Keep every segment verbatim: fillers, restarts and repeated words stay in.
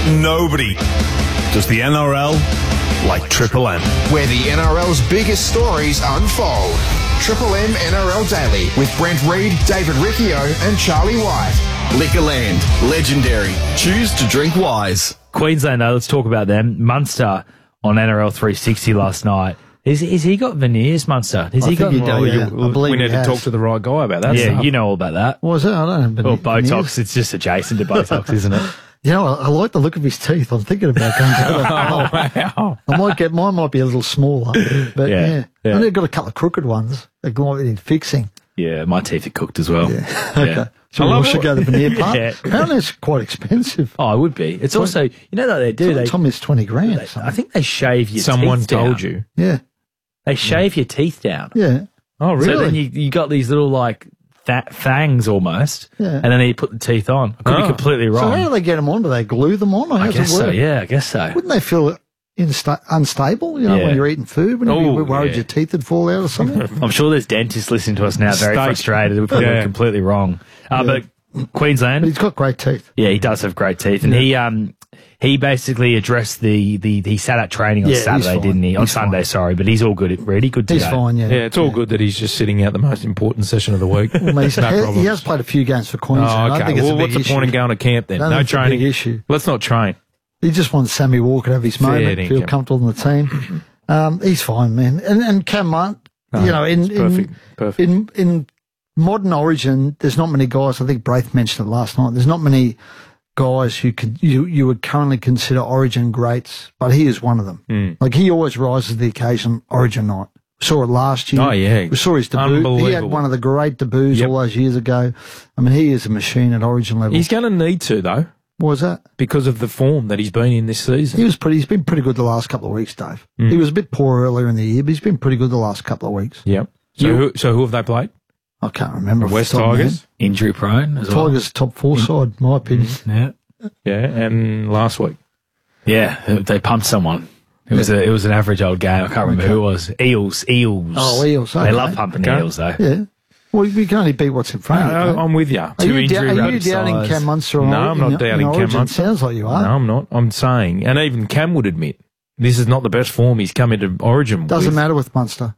nobody does the N R L like Triple M. Where the N R L's biggest stories unfold. Triple M N R L Daily with Brent Reid, David Riccio and Charlie White. Liquorland, legendary. Choose to drink wise. Queensland, though, let's talk about them. Munster on N R L three sixty last night. Is, is he got veneers, Munster? Has I he think got? he does, Well, yeah. you- I believe We he need to has. talk to the right guy about that yeah, stuff. you know all about that. What was it? I don't know. Well, veneers. Botox, it's just adjacent to Botox, isn't it? You know, I, I like the look of his teeth. I'm thinking about going down that hole. Wow. I might get mine. Might be a little smaller, but Yeah, yeah, yeah. and they've got a couple of crooked ones. They might need fixing. Yeah, my teeth are cooked as well. Yeah. Okay. Yeah. So I we love should it. go to the veneer part. Yeah. Apparently, it's quite expensive. Oh, it would be. It's also, you know what they do? They, Tommy's twenty grand. or I something. think they shave your Someone teeth down. told you. Yeah, They shave your teeth down. yeah, Oh, really? So then you, you got these little, like, th- fangs almost, Yeah. and then you put the teeth on. I could Oh. be completely So wrong. how do they get them on? Do they glue them on? Or I how's guess it so, work? yeah, I guess so. Wouldn't they feel insta- unstable? You know, Yeah. when you're eating food, wouldn't you Oh, be worried yeah. your teeth would fall out or something? I'm sure there's dentists listening to us now very Steak. frustrated. We're probably Yeah. completely wrong. Uh, Yeah. But Queensland, But he's got great teeth. yeah, he does have great teeth, and he um he basically addressed the the he sat at training on Yeah, he's Saturday, fine. didn't he? On He's Sunday, fine. sorry, but he's all good. Really good today. He's fine. Yeah, Yeah, it's all good that he's just sitting out the most important session of the week. Well, he's- No he, he problems. has played a few games for Queensland. Oh, I okay. think it's Well, a big what's the issue. point in going to camp then? I don't No think it's a training. big issue. Let's not train. He just wants Sammy Walker to have his Fair moment, feel dinkum. comfortable in the team. Um, he's fine, man. And and Cam Munt, No, you know, in it's perfect. in, Perfect. in in modern Origin, there's not many guys. I think Braith mentioned it last night. There's not many guys who could you you would currently consider Origin greats, but he is one of them. Mm. Like he always rises to the occasion. Origin night. We saw it last year. Oh, yeah. We saw his debut. He had Unbelievable. one of the great debuts Yep. all those years ago. I mean, he is a machine at Origin level. He's going to need to, though, what was that? because of the form that he's been in this season. He was pretty. He's been pretty good the last couple of weeks, Dave. Mm. He was a bit poor earlier in the year, but he's been pretty good the last couple of weeks. Yep. So, You- who, so who have they played? I can't remember. off the West top of my Tigers? Injury prone as head. well. Tigers top four side, in my opinion. Yeah, Yeah, and last week. yeah, they pumped someone. It was a it was an average old game. I can't remember who it was. Eels, Eels. Oh, Eels, They okay. love pumping Okay. eels though. Yeah. Well, we can only beat what's in front of you. I, mate. I'm with you. Are two you, da- injury are you rapid doubting size. Cam Munster? No, on- I'm not in- doubting in Cam Origin? Munster. Sounds like you are. No, I'm not. I'm saying, and even Cam would admit, this is not the best form he's come into Origin Doesn't with. matter with Munster.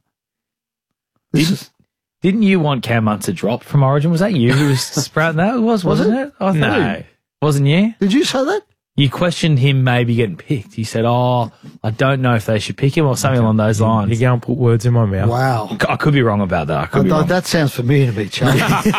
This Didn't- is, Didn't you want Cam Munster dropped from Origin? Was that you who was sprouting that? It was, Was wasn't it? it? I thought No. it wasn't you. did you say that? You questioned him maybe getting picked. You said, "Oh, I don't know if they should pick him," or something along those You lines. go and put words in my mouth. Wow. I could be wrong about that. I could I- be wrong. that sounds familiar to me, Charlie.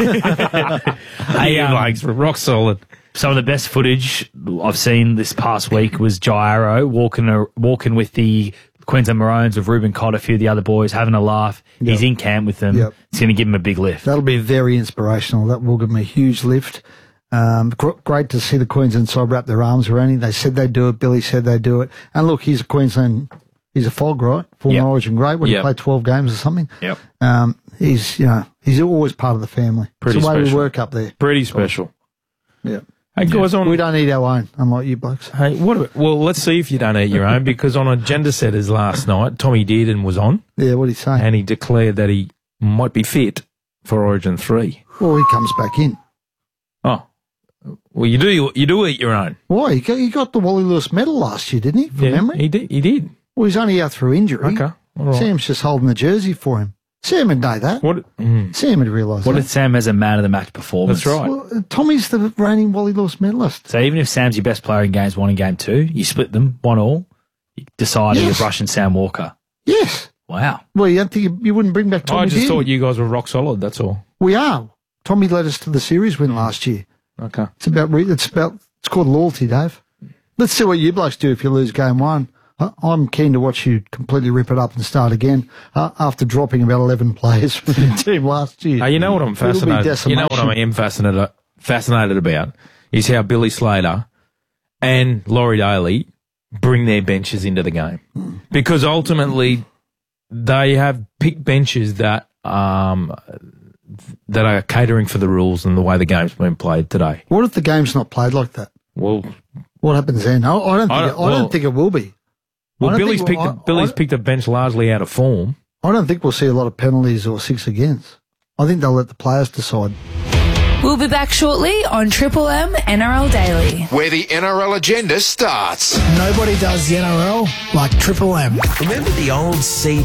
Hey, um, Like, rock solid. some of the best footage I've seen this past week was Jairo walking a, walking with the Queensland Maroons with Ruben Cott, a few of the other boys, having a laugh. He's in camp with them. Yep. It's going to give him a big lift. That'll be very inspirational. That will give them a huge lift. Um, gr- great to see the Queensland side wrap their arms around him. They said they'd do it. Billy said they'd do it. And look, he's a Queensland, he's a Fog, right? Former Yep. Origin great. When Yep. he played twelve games or something. Yep. Um, he's, you know, he's always part of the family. Pretty it's the way we special. work up there. Pretty special. Yeah. Hey, guys, on. We don't need our own, unlike you blokes. Hey, what? About, well, let's see if you don't eat your own, because on Agenda Setters last night, Tommy Dearden was on, Yeah, what do you say? and he declared that he might be fit for Origin three. Well, he comes back in. Oh, well, you do you do eat your own. Why? He got, he got the Wally Lewis medal last year, didn't he? From Yeah, memory? he did. He did. Well, he's only out through injury. Okay, all right. Sam's just holding the jersey for him. Sam would know that. What? Mm, Sam would realise What that. if Sam has a man of the match performance? that's right. Well, uh, Tommy's the reigning Wally Lewis medalist. So even if Sam's your best player in games one and game two, you split them one all. You decide Yes. you're rushing Sam Walker. Yes. Wow. Well, you don't think you, you wouldn't bring back Tommy I just Dearden? thought you guys were rock solid. That's all. We are. Tommy led us to the series win last year. Okay. It's about, re- it's about, it's called loyalty, Dave. Let's see what you blokes do if you lose game one. I- I'm keen to watch you completely rip it up and start again uh, after dropping about eleven players from the team last year. Now, you know what I'm It'll be fascinated. You know what I decimation. am fascinated fascinated about is how Billy Slater and Laurie Daly bring their benches into the game, because ultimately they have picked benches that um that are catering for the rules and the way the game's been played today. What if the game's not played like that? Well, What happens then? I, I don't think. I it, don't- I well- don't think it will be. I well, don't Billy's think- picked I- a, Billy's I- picked a bench largely out of form. I don't think we'll see a lot of penalties or six against. I think they'll let the players decide. We'll be back shortly on Triple M N R L Daily. Where the N R L agenda starts. Nobody does the N R L like Triple M. Remember the old C